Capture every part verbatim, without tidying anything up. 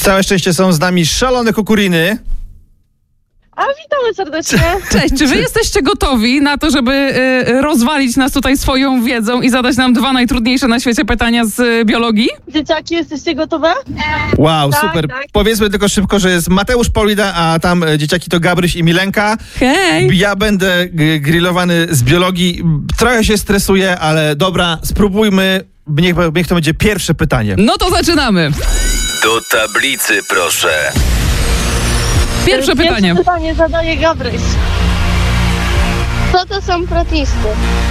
Całe szczęście są z nami szalone kukuriny. A witamy serdecznie. Cześć, czy wy jesteście gotowi na to, żeby y, rozwalić nas tutaj swoją wiedzą i zadać nam dwa najtrudniejsze na świecie pytania z y, biologii? Dzieciaki, jesteście gotowe? Wow, Tak, super. tak. Powiedzmy tylko szybko, że jest Mateusz Paulina, a tam e, dzieciaki to Gabryś i Milenka. Hej! Ja będę g- grillowany z biologii. Trochę się stresuję, ale dobra, spróbujmy. Niech, niech to będzie pierwsze pytanie. No to zaczynamy. Do tablicy proszę. Pierwsze pytanie. Pierwsze pytanie zadaje Gabryś. Co to są protisty?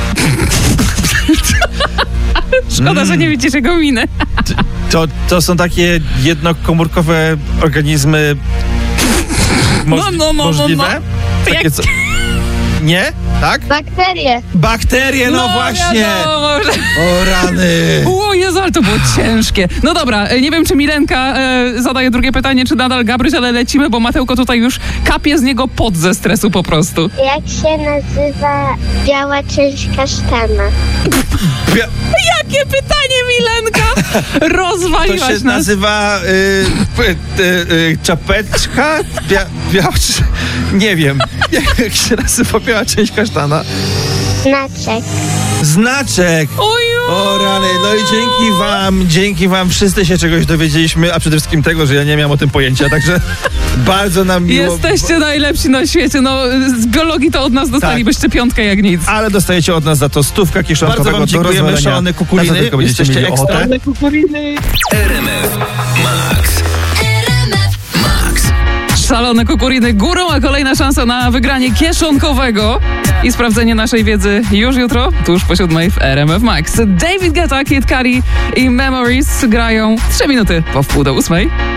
Szkoda, że nie widzisz jego miny. To, to są takie jednokomórkowe organizmy moż- No, no, no, no, możliwe? no. Takie Jak- co... Nie? Tak? Bakterie. Bakterie, no, właśnie! wiadomo, że... O rany! O Jezu, ale to było ciężkie. No dobra, nie wiem, czy Milenka e, zadaje drugie pytanie, czy nadal Gabryś, ale lecimy, bo Mateuko tutaj już kapie z niego pot ze stresu po prostu. Jak się nazywa biała część kasztana? Bia- Jakie pytanie, Milenka? To Rozwaliłaś się nas. nazywa y, y, y, y, czapeczka? Bia, bia, nie wiem. Jak się nazywa biała część kasztana? Znaczek. Znaczek! Oju! O rany, no i dzięki wam, dzięki wam wszyscy się czegoś dowiedzieliśmy, a przede wszystkim tego, że ja nie miałem o tym pojęcia, także bardzo nam miło. Jesteście najlepsi na świecie. No, z biologii to od nas dostalibyście piątkę jak nic. Ale dostajecie od nas za to stówka kieszonkowego. Bardzo wam dziękujemy, szalone kukuriny. Jesteście ekstra. Szalone kukuriny. R M F Max. Max. Szalone kukuriny górą, a kolejna szansa na wygranie kieszonkowego i sprawdzenie naszej wiedzy już jutro, tuż po siódmej w R M F Max. David Guetta, Kid Cudi i Memories grają trzy minuty po wpół do ósmej.